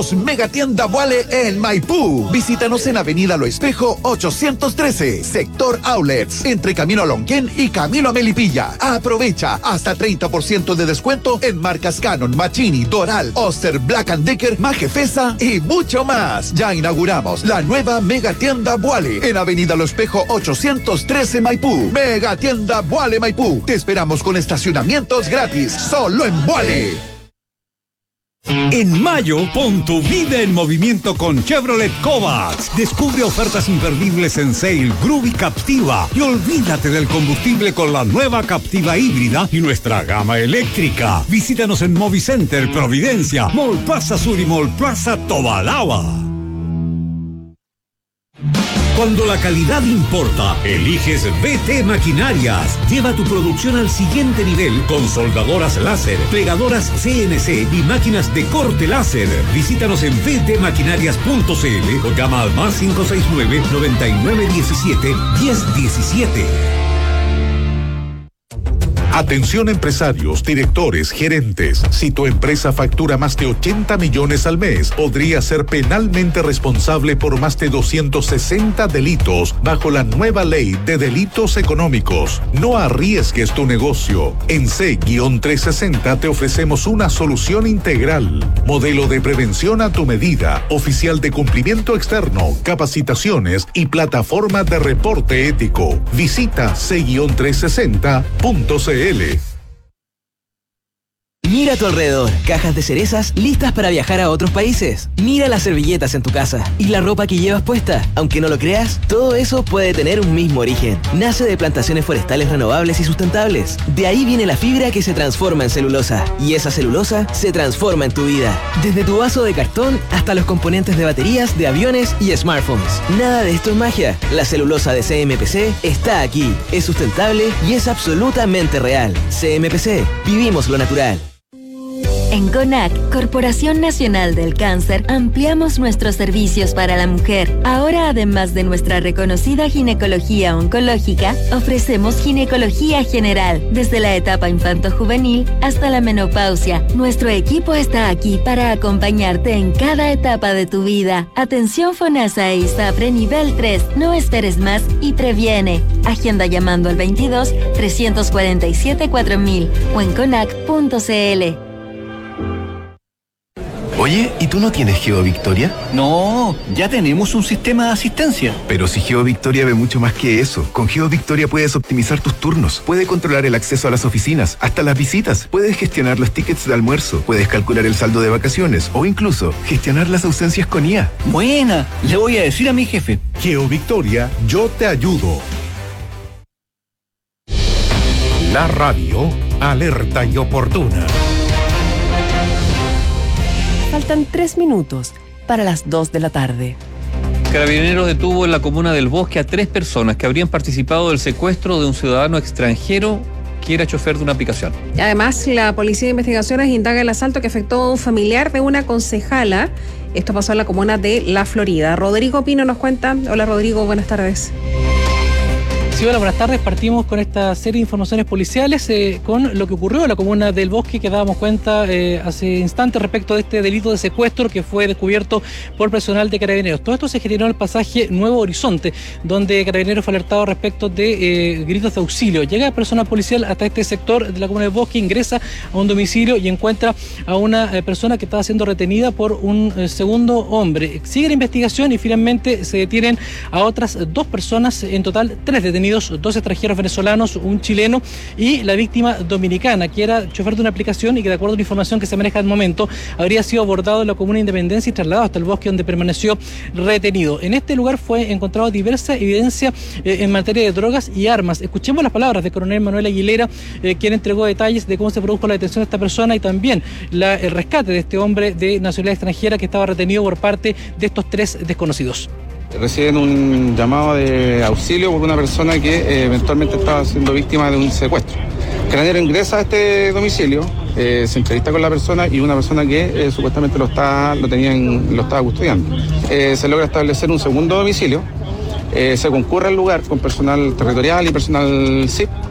Mega Tienda Vuale en Maipú. Visítanos en Avenida Lo Espejo 813, sector Outlets, entre Camino a Lonquén y Camino a Melipilla. Aprovecha hasta 30% de descuento en marcas Canon, Machini, Doral, Oster, Black & Decker, Majefesa y mucho más. Ya inauguramos la nueva Mega Tienda Vuale en Avenida Lo Espejo 813 Maipú. Mega Tienda Vuale Maipú. Te esperamos con estacionamientos gratis, solo en Vuale. En mayo, pon tu vida en movimiento con Chevrolet Kovacs. Descubre ofertas imperdibles en Sail, Groove y Captiva. Y olvídate del combustible con la nueva Captiva híbrida y nuestra gama eléctrica. Visítanos en Movicenter, Providencia, Mall Plaza Sur y Mall Plaza Tobalaba. Cuando la calidad importa, eliges BT Maquinarias. Lleva tu producción al siguiente nivel con soldadoras láser, plegadoras CNC y máquinas de corte láser. Visítanos en btmaquinarias.cl o llama al más 569-9917-1017. Atención empresarios, directores, gerentes. Si tu empresa factura más de 80 millones al mes, podría ser penalmente responsable por más de 260 delitos bajo la nueva ley de delitos económicos. No arriesgues tu negocio. En C-360 te ofrecemos una solución integral. Modelo de prevención a tu medida, oficial de cumplimiento externo, capacitaciones y plataforma de reporte ético. Visita C-360.cl. Mira a tu alrededor, cajas de cerezas listas para viajar a otros países. Mira las servilletas en tu casa y la ropa que llevas puesta. Aunque no lo creas, todo eso puede tener un mismo origen. Nace de plantaciones forestales renovables y sustentables. De ahí viene la fibra que se transforma en celulosa. Y esa celulosa se transforma en tu vida. Desde tu vaso de cartón hasta los componentes de baterías, de aviones y smartphones. Nada de esto es magia. La celulosa de CMPC está aquí. Es sustentable y es absolutamente real. CMPC. Vivimos lo natural. En CONAC, Corporación Nacional del Cáncer, ampliamos nuestros servicios para la mujer. Ahora, además de nuestra reconocida ginecología oncológica, ofrecemos ginecología general, desde la etapa infanto-juvenil hasta la menopausia. Nuestro equipo está aquí para acompañarte en cada etapa de tu vida. Atención FONASA e ISAPRE nivel 3. No esperes más y previene. Agenda llamando al 22 347 4000 o en conac.cl. Oye, ¿y tú no tienes GeoVictoria? No, ya tenemos un sistema de asistencia. Pero si GeoVictoria ve mucho más que eso. Con GeoVictoria puedes optimizar tus turnos, puedes controlar el acceso a las oficinas, hasta las visitas, puedes gestionar los tickets de almuerzo, puedes calcular el saldo de vacaciones o incluso gestionar las ausencias con IA. Buena, le voy a decir a mi jefe. GeoVictoria, yo te ayudo. La radio, alerta y oportuna. Faltan 3 minutos para las 2 de la tarde. Carabineros detuvo en la comuna del Bosque a 3 personas que habrían participado del secuestro de un ciudadano extranjero que era chofer de una aplicación. Además, la Policía de Investigaciones indaga el asalto que afectó a un familiar de una concejala. Esto pasó en la comuna de La Florida. Rodrigo Pino nos cuenta. Hola Rodrigo, buenas tardes. Sí, hola, buenas tardes. Partimos con esta serie de informaciones policiales con lo que ocurrió en la comuna del Bosque, que dábamos cuenta hace instantes respecto de este delito de secuestro que fue descubierto por personal de Carabineros. Todo esto se generó en el pasaje Nuevo Horizonte, donde Carabineros fue alertado respecto de gritos de auxilio. Llega el personal policial hasta este sector de la comuna del Bosque, ingresa a un domicilio y encuentra a una persona que estaba siendo retenida por un segundo hombre. Sigue la investigación y finalmente se detienen a otras 2 personas, en total 3 detenidos, 2 extranjeros venezolanos, un chileno y la víctima dominicana, que era chofer de una aplicación y que, de acuerdo a la información que se maneja al momento, habría sido abordado en la comuna de Independencia y trasladado hasta el Bosque, donde permaneció retenido. En este lugar fue encontrado diversa evidencia en materia de drogas y armas. Escuchemos las palabras del coronel Manuel Aguilera, quien entregó detalles de cómo se produjo la detención de esta persona y también el rescate de este hombre de nacionalidad extranjera que estaba retenido por parte de estos 3 desconocidos. Reciben un llamado de auxilio por una persona que eventualmente estaba siendo víctima de un secuestro. Carabineros ingresa a este domicilio, se entrevista con la persona y una persona que supuestamente lo estaba custodiando. Se logra establecer un segundo domicilio, se concurre al lugar con personal territorial y personal CIP.